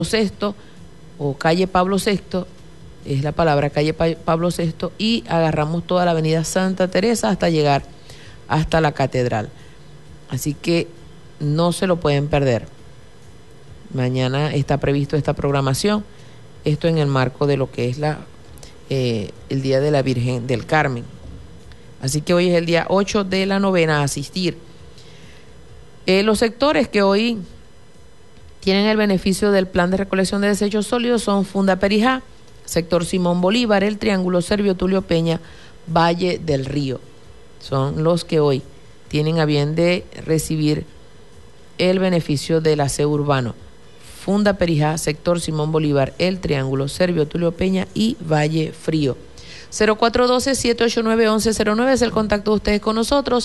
VI o calle Pablo VI, es la palabra, calle Pablo VI, y agarramos toda la avenida Santa Teresa hasta llegar hasta la catedral. Así que no se lo pueden perder. Mañana está previsto esta programación, esto en el marco de lo que es el Día de la Virgen del Carmen. Así que hoy es el día 8 de la novena a asistir. Los sectores que hoy tienen el beneficio del plan de recolección de desechos sólidos son Funda Perijá, sector Simón Bolívar, el Triángulo, Servio Tulio Peña, Valle del Río. Son los que hoy tienen a bien de recibir el beneficio del aseo urbano. Funda Perijá, sector Simón Bolívar, el Triángulo, Servio Tulio Peña y Valle Frío. 0412-789-1109 es el contacto de ustedes con nosotros.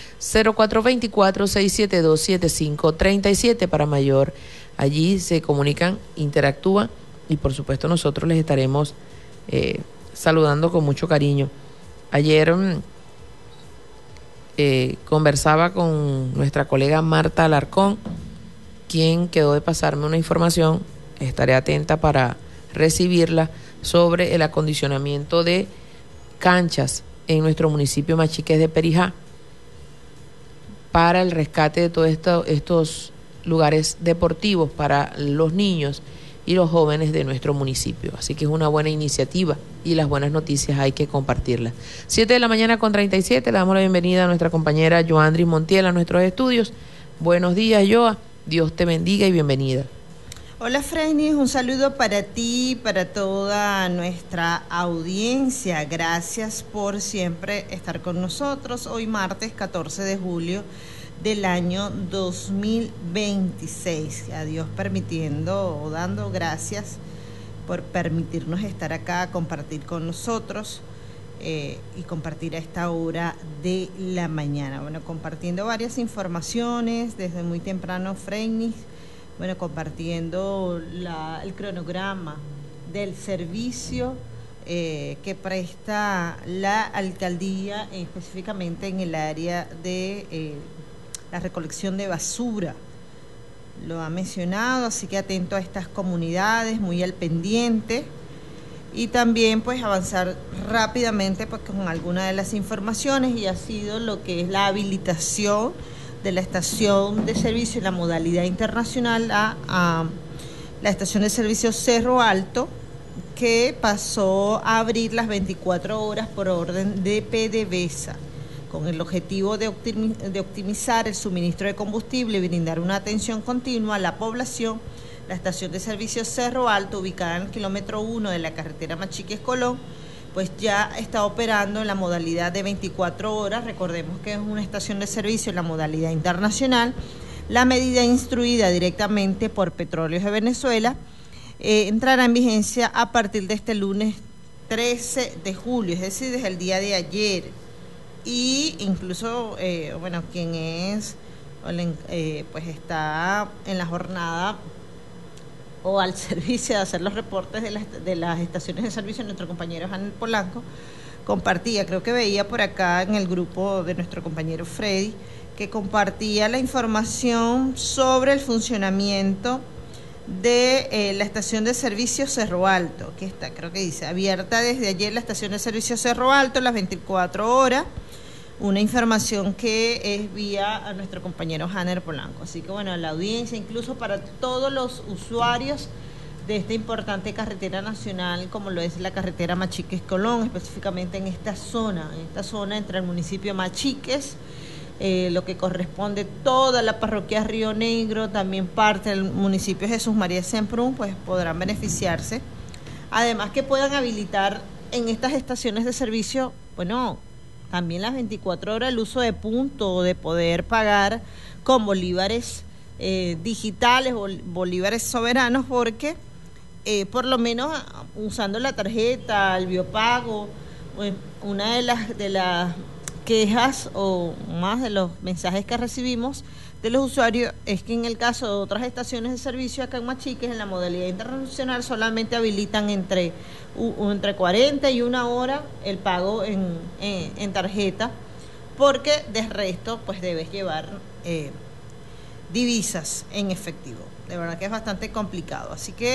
0424-672-7537 para mayor. Allí se comunican, interactúan y por supuesto nosotros les estaremos saludando con mucho cariño. Ayer conversaba con nuestra colega Marta Alarcón, quien quedó de pasarme una información, estaré atenta para recibirla, sobre el acondicionamiento de canchas en nuestro municipio Machiques de Perijá para el rescate de todos estos lugares deportivos para los niños y los jóvenes de nuestro municipio. Así que es una buena iniciativa y las buenas noticias hay que compartirlas. 7:37 le damos la bienvenida a nuestra compañera Joandris Montiel a nuestros estudios. Buenos días, Joa. Dios te bendiga y bienvenida. Hola, Freddy, un saludo para ti, para toda nuestra audiencia. Gracias por siempre estar con nosotros. Hoy martes 14 de julio del año 2026. A Dios permitiendo o dando gracias por permitirnos estar acá, compartir con nosotros y compartir a esta hora de la mañana. Bueno, compartiendo varias informaciones desde muy temprano, Freddy. Bueno, compartiendo el cronograma del servicio que presta la alcaldía, específicamente en el área de la recolección de basura. Lo ha mencionado, así que atento a estas comunidades, muy al pendiente. Y también pues avanzar rápidamente pues, con algunas de las informaciones, y ha sido lo que es la habilitación de la estación de servicio y la modalidad internacional a la estación de servicio Cerro Alto, que pasó a abrir las 24 horas por orden de PDVSA, con el objetivo de optimizar el suministro de combustible y brindar una atención continua a la población. La estación de servicio Cerro Alto, ubicada en el kilómetro 1 de la carretera Machiques-Colón, pues ya está operando en la modalidad de 24 horas. Recordemos que es una estación de servicio en la modalidad internacional. La medida instruida directamente por Petróleos de Venezuela entrará en vigencia a partir de este lunes 13 de julio, es decir, desde el día de ayer. Y incluso, quien es, pues está en la jornada o al servicio de hacer los reportes de las estaciones de servicio, nuestro compañero Janet Polanco compartía, creo que veía por acá en el grupo de nuestro compañero Freddy, que compartía la información sobre el funcionamiento de la estación de servicio Cerro Alto, que está, creo que dice, abierta desde ayer la estación de servicio Cerro Alto, las 24 horas, una información que es vía a nuestro compañero Janer Polanco. Así que bueno, la audiencia, incluso para todos los usuarios de esta importante carretera nacional, como lo es la carretera Machiques-Colón, específicamente en esta zona entre el municipio Machiques, lo que corresponde toda la parroquia Río Negro, también parte del municipio Jesús María Semprún, pues podrán beneficiarse. Además que puedan habilitar en estas estaciones de servicio, bueno, también las 24 horas el uso de punto, de poder pagar con bolívares digitales o bolívares soberanos, porque por lo menos usando la tarjeta, el biopago, una de las quejas o más de los mensajes que recibimos de los usuarios es que en el caso de otras estaciones de servicio acá en Machiques, en la modalidad internacional, solamente habilitan entre 40 y 1 hora el pago en tarjeta, porque de resto pues debes llevar divisas en efectivo. de verdad que es bastante complicado. Así que